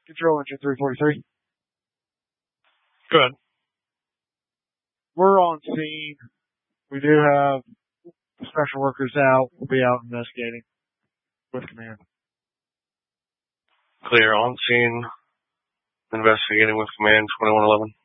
Control engine 343. Good. We're on scene. We do have special workers out. We'll be out investigating with command. Clear. On scene. Investigating with command 2111.